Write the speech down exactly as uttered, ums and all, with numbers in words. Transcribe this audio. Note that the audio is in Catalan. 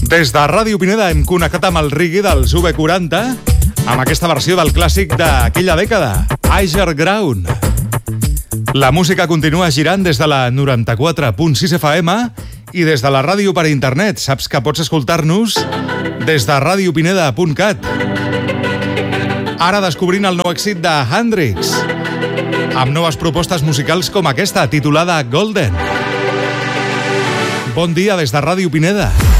Des de Ràdio Pineda hem connectat amb el reggae dels U B quaranta amb aquesta versió del clàssic d'aquella dècada, Higher Ground. La música continua girant des de la noranta-quatre punt sis F M i des de la ràdio per internet. Saps que pots escoltar-nos des de radiopineda punt cat. Ara descobrint el nou èxit de Hendrix, amb noves propostes musicals com aquesta, titulada Golden. Bon dia des de Ràdio Pineda.